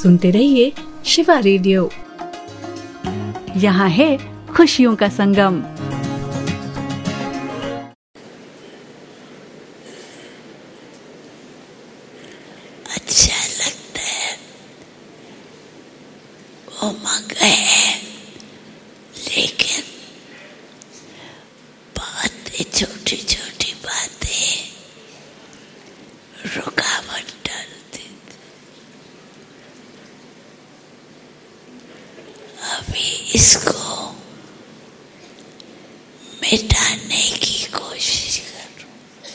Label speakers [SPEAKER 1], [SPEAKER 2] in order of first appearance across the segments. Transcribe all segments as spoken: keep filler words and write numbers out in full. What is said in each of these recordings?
[SPEAKER 1] सुनते रहिए शिवा रेडियो। यहाँ है खुशियों का संगम।
[SPEAKER 2] अच्छा लगता है, उमंग है, लेकिन बातें, छोटी छोटी बातें रुकावट डालती। अभी इसको मिटाने की कोशिश करो।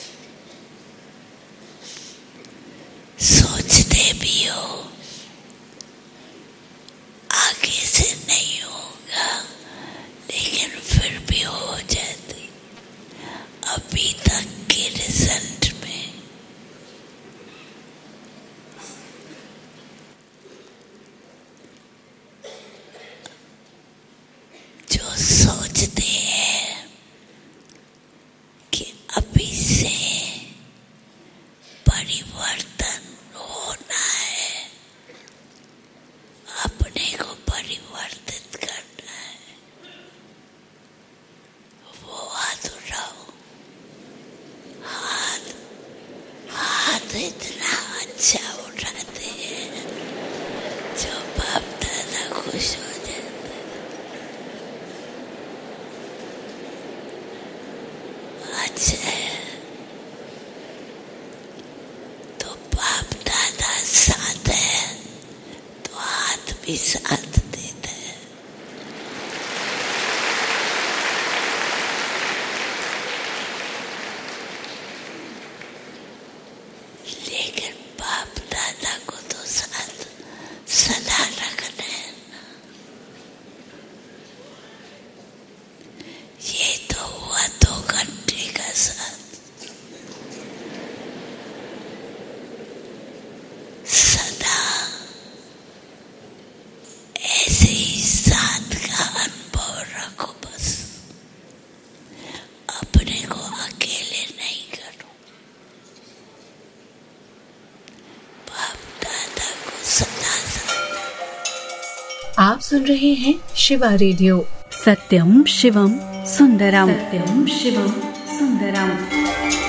[SPEAKER 2] सोचते भी हो आगे से नहीं होगा, लेकिन फिर भी हो जाती। अभी तक के रिजल्ट में जो सोचते हैं कि अभी से परिवर्तन होना है, अपने को परिवर्तित करना है, वो हाथ उठाओ। हाथ हाथ इतना अच्छा उठाते हैं जो बाप दादा खुश हो जाते हैं। अच्छा है तो बाप दादा साथ है तो हाथ भी साथ देते हैं। लेकिन बाप दादा को तो साथ सदा रखना है ना। ये तो हुआ दो घंटे का साथ। सदा ऐसे ही साथ का अनुभव रखो बस। अपने को अकेले नहीं करो। बाप दादा को सदा साथ।
[SPEAKER 1] आप सुन रहे हैं शिवा रेडियो। सत्यम शिवम सुंदरम। सत्यम शिवम सुंदरम।